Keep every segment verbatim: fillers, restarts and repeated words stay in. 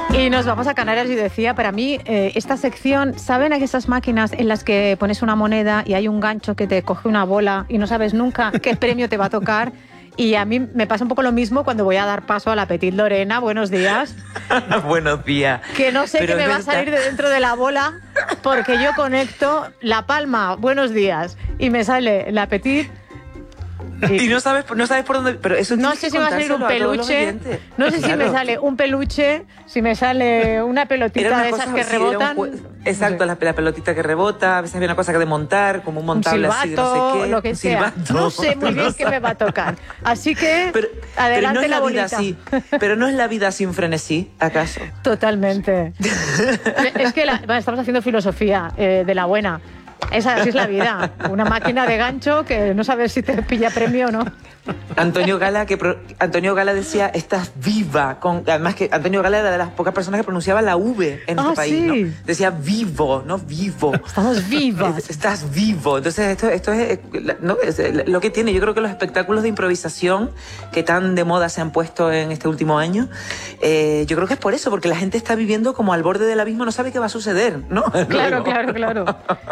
Y nos vamos a Canarias y decía, para mí, eh, esta sección, ¿saben esas máquinas en las que pones una moneda y hay un gancho que te coge una bola y no sabes nunca qué premio te va a tocar? Y a mí me pasa un poco lo mismo cuando voy a dar paso a la Petit Lorena. Buenos días. Buenos días. Que no sé Pero qué me va verdad. a salir de dentro de la bola porque yo conecto la palma, buenos días, y me sale la Petit. Y, y no sabes, no sabes por dónde. Pero eso no tienes sé que si va a salir un contárselo a todos los peluche. oyentes. No sé si Claro. me sale un peluche, si me sale una pelotita Era una de cosa, esas que sí, era un rebotan. jue- Exacto, No sé. la, la pelotita que rebota. A veces había una cosa que de montar, como un Un montable así, de no silbato, sé qué. lo que un sea. silbato. No sé muy bien qué me va a tocar. Así que, Pero, adelante pero no es la la vida bolita. así. Pero no es la vida sin frenesí, ¿acaso? Totalmente. Es que la- bueno, estamos haciendo filosofía eh, de la buena. Esa así es la vida. Una máquina de gancho que no sabes si te pilla premio o no. Antonio Gala, que pro- Antonio Gala decía, estás viva. Con, además que Antonio Gala era de las pocas personas que pronunciaba la V en este Ah, país, sí. ¿no? Decía vivo, no vivo. Estamos vivas. Estás vivo. Entonces, esto, esto es, eh, ¿no? es eh, lo que tiene. Yo creo que los espectáculos de improvisación que tan de moda se han puesto en este último año, eh, yo creo que es por eso, porque la gente está viviendo como al borde del abismo, no sabe qué va a suceder, ¿no? Claro, Luego. claro, claro.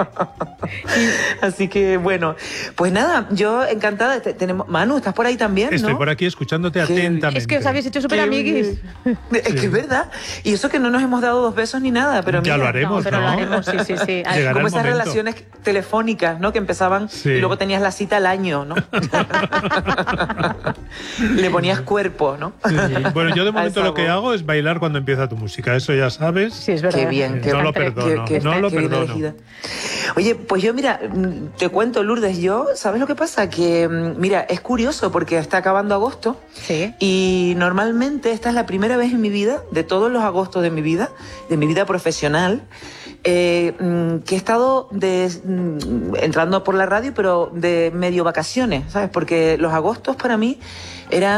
Así que, bueno, pues nada, yo encantada. Te- tenemos, Manu, ¿estás por ahí también? Estoy ¿no? por aquí escuchándote Qué- atentamente. Es que os habéis hecho súper Qué amiguis. bien. Es que es verdad. Y eso que no nos hemos dado dos besos ni nada, pero Ya mira, lo haremos, No, pero ¿no? lo haremos, sí, sí, sí. Llegará como el esas momento. relaciones telefónicas, ¿no? Que empezaban Sí. y luego tenías la cita al año, ¿no? Le ponías cuerpo, ¿no? Sí, sí. Bueno, yo de Al momento lo que sabor. hago es bailar cuando empieza tu música, eso ya sabes. Sí, es verdad. Qué bien, qué No lo qué- perdono, qué- no lo qué bien perdono. elegida. Oye, pues yo, mira, mm, te cuento, Lourdes, yo, ¿sabes lo que pasa? Que, mm, mira, es curioso porque está acabando agosto Sí. y normalmente esta es la primera vez en mi vida, de todos los agostos de mi vida, de mi vida profesional, eh, mm, que he estado de, mm, entrando por la radio, pero de medio vacaciones, ¿sabes? Porque los agostos para mí eran